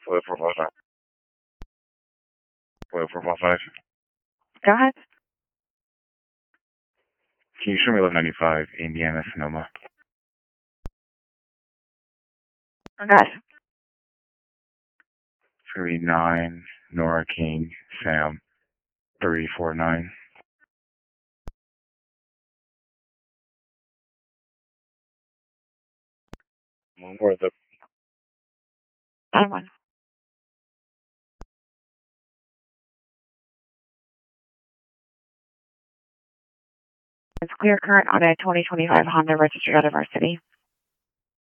Hello, 455. Hello, 455. Go ahead. Can you show me 1195 Indiana Sonoma? Good. 39 Nora King Sam 349. Or the One. It's clear current on a 2025 Honda registered out of our city.